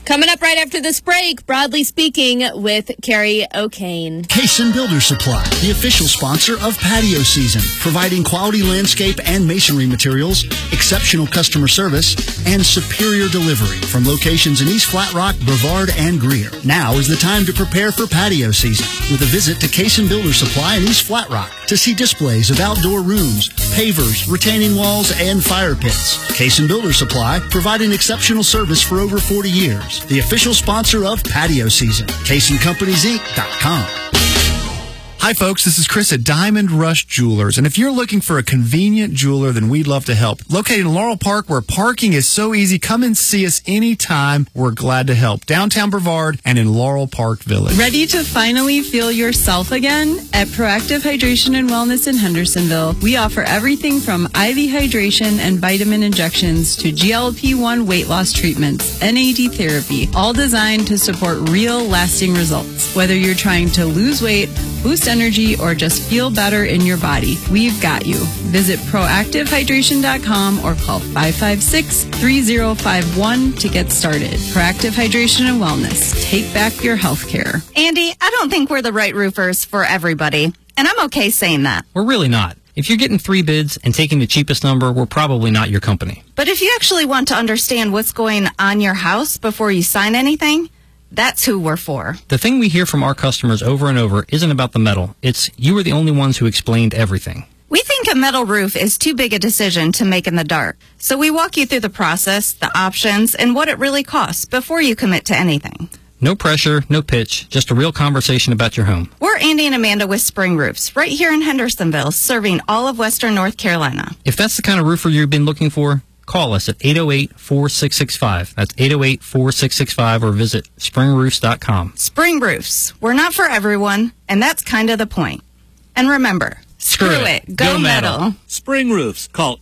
Coming up right after this break, Broadly Speaking with Carrie O'Kane. Cason Builder Supply, the official sponsor of patio season, providing quality landscape and masonry materials, exceptional customer service, and superior delivery from locations in East Flat Rock, Brevard, and Greer. Now is the time to prepare for patio season with a visit to Cason Builder Supply in East Flat Rock to see displays of outdoor rooms, pavers, retaining walls, and fire pits. Cason Builder Supply, providing exceptional service for over 40 years. The official sponsor of patio season. CasonCompaniesInc.com. Hi, folks. This is Chris at Diamond Rush Jewelers. And if you're looking for a convenient jeweler, then we'd love to help. Located in Laurel Park, where parking is so easy, come and see us anytime. We're glad to help. Downtown Brevard and in Laurel Park Village. Ready to finally feel yourself again? At Proactive Hydration and Wellness in Hendersonville, we offer everything from IV hydration and vitamin injections to GLP-1 weight loss treatments, NAD therapy, all designed to support real, lasting results. Whether you're trying to lose weight, boost energy, or just feel better in your body, we've got you. Visit proactivehydration.com or call 556-3051 to get started. Proactive Hydration and Wellness. Take back your health care. Andy, I don't think we're the right roofers for everybody, and I'm okay saying that. We're really not. If you're getting 3 bids and taking the cheapest number, we're probably not your company. But if you actually want to understand what's going on your house before you sign anything, that's who we're for. The thing we hear from our customers over and over isn't about the metal. It's you were the only ones who explained everything. We think a metal roof is too big a decision to make in the dark. So we walk you through the process, the options, and what it really costs before you commit to anything. No pressure, no pitch, just a real conversation about your home. We're Andy and Amanda with Spring Roofs, right here in Hendersonville, serving all of Western North Carolina. If that's the kind of roofer you've been looking for, call us at 808-4665. That's 808-4665, or visit springroofs.com. Spring Roofs. We're not for everyone, and that's kind of the point. And remember, screw it. Go metal. Spring Roofs. Call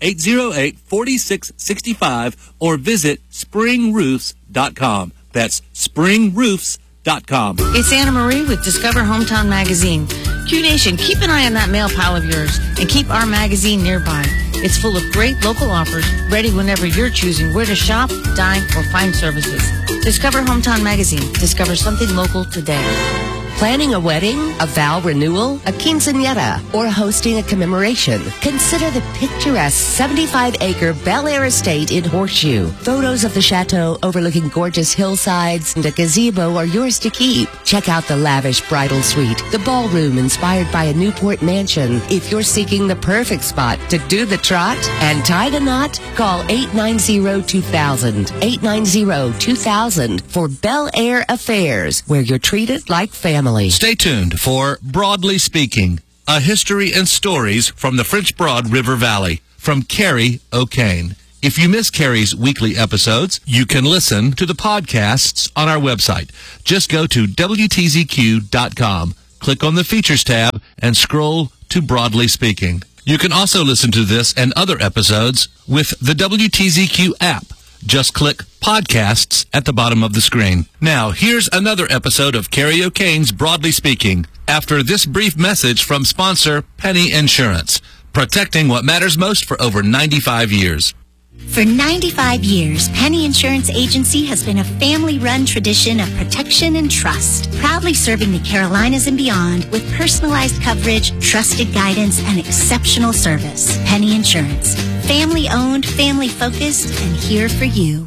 808-4665 or visit springroofs.com. That's springroofs.com. It's Anna Marie with Discover Hometown Magazine. Q Nation, keep an eye on that mail pile of yours and keep our magazine nearby. It's full of great local offers, ready whenever you're choosing where to shop, dine, or find services. Discover Hometown Magazine. Discover something local today. Planning a wedding, a vow renewal, a quinceañera, or hosting a commemoration? Consider the picturesque 75-acre Bel Air estate in Horseshoe. Photos of the chateau overlooking gorgeous hillsides and a gazebo are yours to keep. Check out the lavish bridal suite, the ballroom inspired by a Newport mansion. If you're seeking the perfect spot to do the trot and tie the knot, call 890-2000. 890-2000 for Bel Air Affairs, where you're treated like family. Stay tuned for Broadly Speaking, a history and stories from the French Broad River Valley, from Carrie O'Kane. If you miss Carrie's weekly episodes, you can listen to the podcasts on our website. Just go to WTZQ.com, click on the Features tab, and scroll to Broadly Speaking. You can also listen to this and other episodes with the WTZQ app. Just click Podcasts at the bottom of the screen. Now, here's another episode of Carrie O'Kane's Broadly Speaking, after this brief message from sponsor Penny Insurance, protecting what matters most for over 95 years. For 95 years, Penny Insurance Agency has been a family-run tradition of protection and trust, proudly serving the Carolinas and beyond with personalized coverage, trusted guidance, and exceptional service. Penny Insurance. Family-owned, family-focused, and here for you.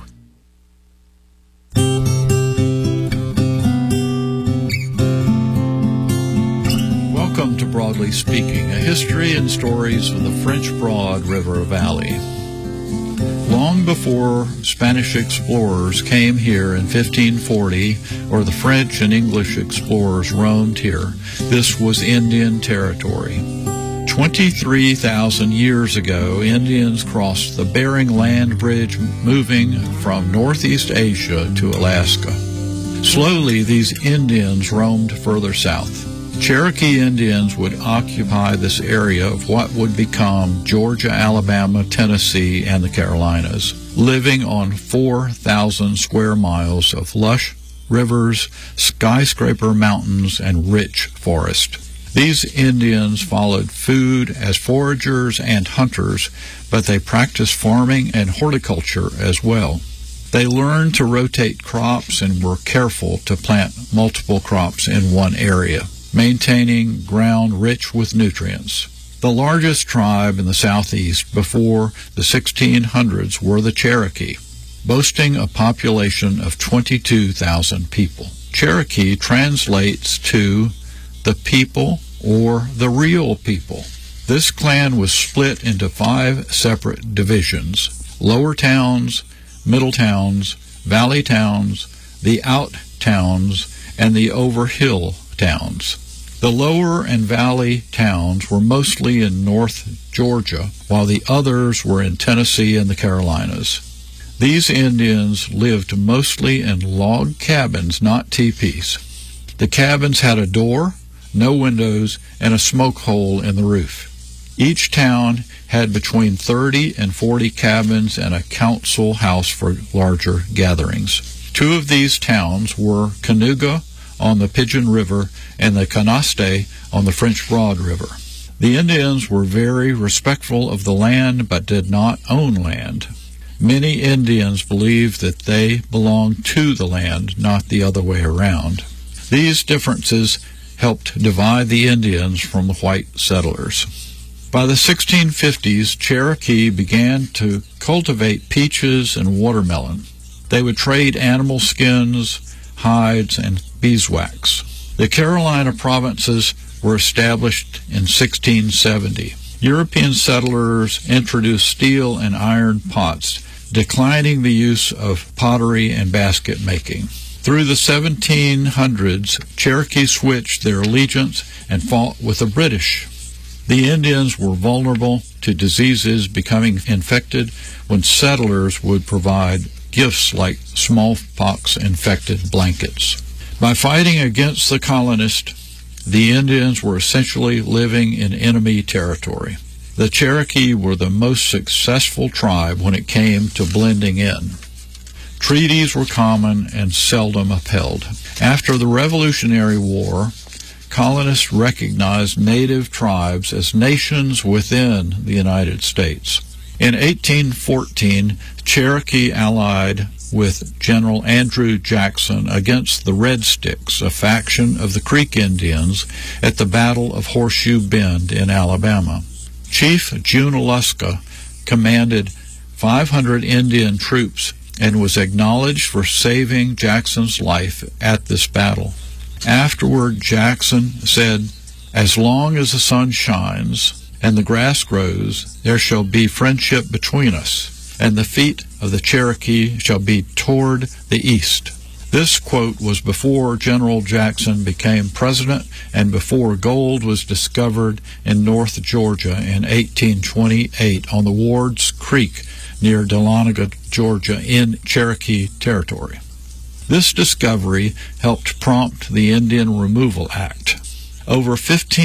Welcome to Broadly Speaking, a history and stories of the French Broad River Valley. Long before Spanish explorers came here in 1540, or the French and English explorers roamed here, this was Indian territory. 23,000 years ago, Indians crossed the Bering Land Bridge, moving from Northeast Asia to Alaska. Slowly, these Indians roamed further south. Cherokee Indians would occupy this area of what would become Georgia, Alabama, Tennessee, and the Carolinas, living on 4,000 square miles of lush rivers, skyscraper mountains, and rich forest. These Indians followed food as foragers and hunters, but they practiced farming and horticulture as well. They learned to rotate crops and were careful to plant multiple crops in one area, maintaining ground rich with nutrients. The largest tribe in the southeast before the 1600s were the Cherokee, boasting a population of 22,000 people. Cherokee translates to the people or the real people. This clan was split into 5 separate divisions: lower towns, middle towns, valley towns, the out towns, and the overhill towns. The lower and valley towns were mostly in North Georgia, while the others were in Tennessee and the Carolinas. These Indians lived mostly in log cabins, not teepees. The cabins had a door, no windows, and a smoke hole in the roof. Each town had between 30 and 40 cabins and a council house for larger gatherings. 2 of these towns were Cayuga on the Pigeon River and the Canasta on the French Broad River. The Indians were very respectful of the land but did not own land. Many Indians believed that they belonged to the land, not the other way around. These differences helped divide the Indians from the white settlers. By the 1650s, Cherokee began to cultivate peaches and watermelon. They would trade animal skins, hides, and beeswax. The Carolina provinces were established in 1670. European settlers introduced steel and iron pots, declining the use of pottery and basket making. Through the 1700s, Cherokee switched their allegiance and fought with the British. The Indians were vulnerable to diseases becoming infected when settlers would provide gifts like smallpox-infected blankets. By fighting against the colonists, the Indians were essentially living in enemy territory. The Cherokee were the most successful tribe when it came to blending in. Treaties were common and seldom upheld. After the Revolutionary War, colonists recognized native tribes as nations within the United States. In 1814, Cherokee allied with General Andrew Jackson against the Red Sticks, a faction of the Creek Indians, at the Battle of Horseshoe Bend in Alabama. Chief Junaluska commanded 500 Indian troops and was acknowledged for saving Jackson's life at this battle. Afterward, Jackson said, "As long as the sun shines and the grass grows, there shall be friendship between us, and the feet of the Cherokee shall be toward the east." This quote was before General Jackson became president and before gold was discovered in North Georgia in 1828 on the Ward's Creek near Dahlonega, Georgia, in Cherokee territory. This discovery helped prompt the Indian Removal Act. Over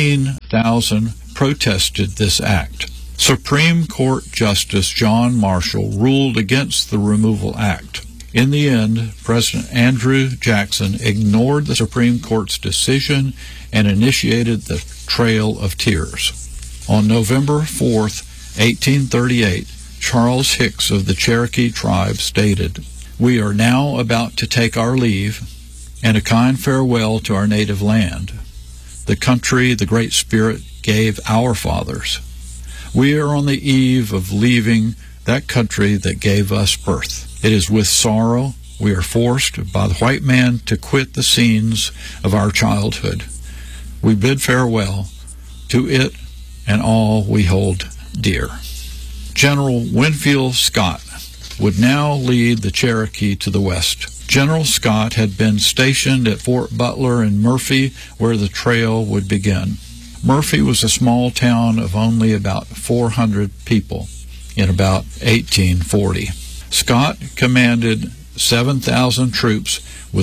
15,000 protested this act. Supreme Court Justice John Marshall ruled against the Removal Act. In the end, President Andrew Jackson ignored the Supreme Court's decision and initiated the Trail of Tears. On November 4th, 1838, Charles Hicks of the Cherokee tribe stated, "We are now about to take our leave and a kind farewell to our native land, the country the Great Spirit gave our fathers. We are on the eve of leaving that country that gave us birth. It is with sorrow we are forced by the white man to quit the scenes of our childhood. We bid farewell to it and all we hold dear." General Winfield Scott would now lead the Cherokee to the west. General Scott had been stationed at Fort Butler in Murphy, where the trail would begin. Murphy was a small town of only about 400 people in about 1840. Scott commanded 7,000 troops with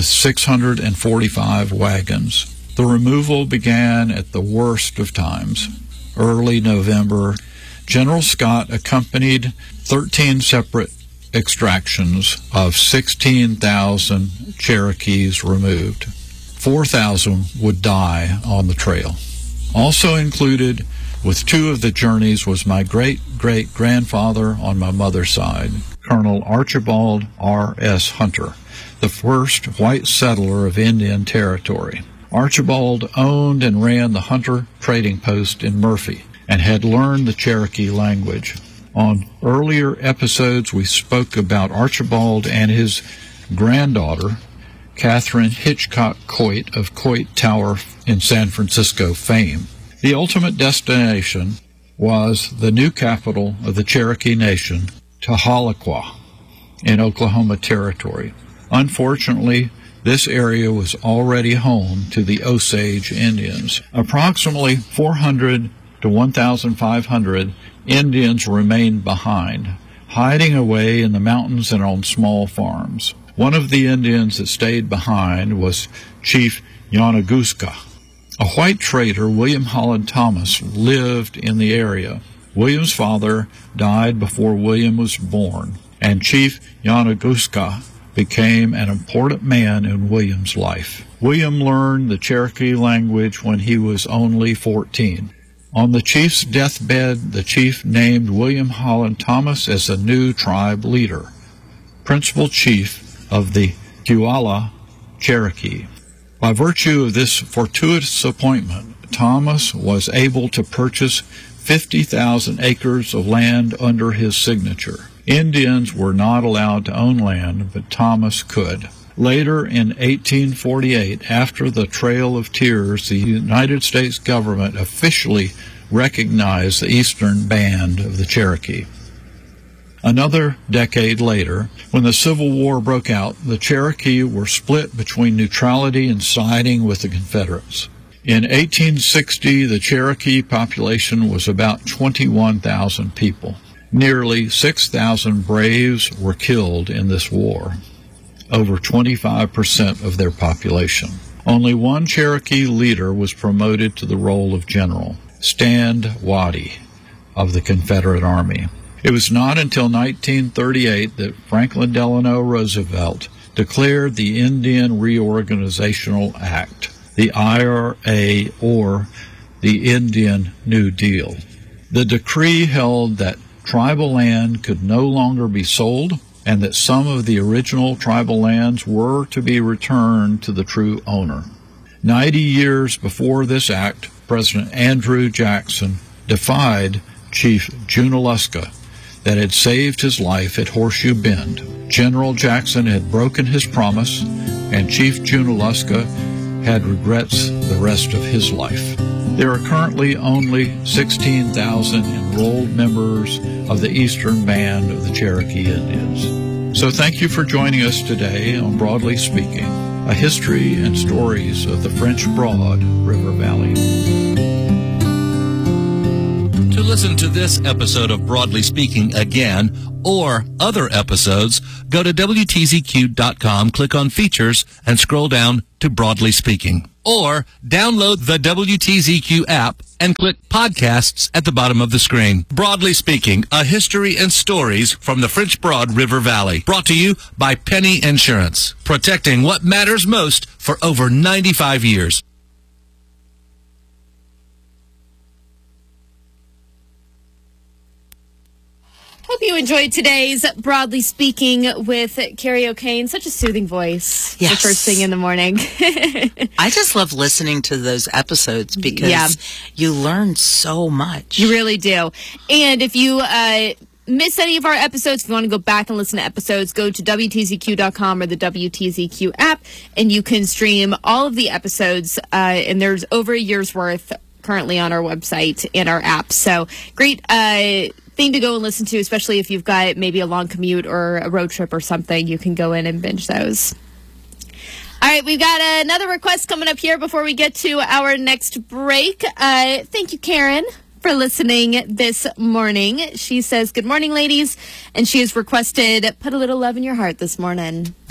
645 wagons. The removal began at the worst of times, early November. General Scott accompanied 13 separate extractions of 16,000 Cherokees removed. 4,000 would die on the trail. Also included with 2 of the journeys was my great-great-grandfather on my mother's side. Colonel Archibald R.S. Hunter, the first white settler of Indian Territory. Archibald owned and ran the Hunter Trading Post in Murphy and had learned the Cherokee language. On earlier episodes, we spoke about Archibald and his granddaughter, Catherine Hitchcock Coit of Coit Tower in San Francisco fame. The ultimate destination was the new capital of the Cherokee Nation, Tahlequah, in Oklahoma Territory. Unfortunately, this area was already home to the Osage Indians. Approximately 400 to 1,500 Indians remained behind, hiding away in the mountains and on small farms. One of the Indians that stayed behind was Chief Yanaguska. A white trader, William Holland Thomas, lived in the area. William's father died before William was born, and Chief Yanaguska became an important man in William's life. William learned the Cherokee language when he was only 14. On the chief's deathbed, the chief named William Holland Thomas as a new tribe leader, principal chief of the Puyallup Cherokee. By virtue of this fortuitous appointment, Thomas was able to purchase 50,000 acres of land under his signature. Indians were not allowed to own land, but Thomas could. Later, in 1848, after the Trail of Tears, the United States government officially recognized the Eastern Band of the Cherokee. Another decade later, when the Civil War broke out, the Cherokee were split between neutrality and siding with the Confederates. In 1860, the Cherokee population was about 21,000 people. Nearly 6,000 braves were killed in this war, over 25% of their population. Only one Cherokee leader was promoted to the role of general, Stand Watie of the Confederate Army. It was not until 1938 that Franklin Delano Roosevelt declared the Indian Reorganizational Act, the IRA, or the Indian New Deal. The decree held that tribal land could no longer be sold, and that some of the original tribal lands were to be returned to the true owner. 90 years before this act, President Andrew Jackson defied Chief Junaluska that had saved his life at Horseshoe Bend. General Jackson had broken his promise, and Chief Junaluska had regrets the rest of his life. There are currently only 16,000 enrolled members of the Eastern Band of the Cherokee Indians. So thank you for joining us today on Broadly Speaking, a history and stories of the French Broad River Valley. To listen to this episode of Broadly Speaking again, or other episodes, go to WTZQ.com, click on Features, and scroll down to Broadly Speaking. Or download the WTZQ app and click Podcasts at the bottom of the screen. Broadly Speaking, a history and stories from the French Broad River Valley. Brought to you by Penny Insurance, protecting what matters most for over 95 years. Hope you enjoyed today's Broadly Speaking with Carrie O'Kane. Such a soothing voice. Yes. The first thing in the morning. I just love listening to those episodes because you learn so much. You really do. And if you miss any of our episodes, if you want to go back and listen to episodes, go to WTZQ.com or the WTZQ app, and you can stream all of the episodes. And there's over a year's worth currently on our website and our app. So great thing to go and listen to, especially if you've got maybe a long commute or a road trip or something. You can go in and binge those. All right, we've got another request coming up here before we get to our next break. Thank you, Karen, for listening this morning. She says, "Good morning, ladies," and she has requested "Put a Little Love in Your Heart" this morning.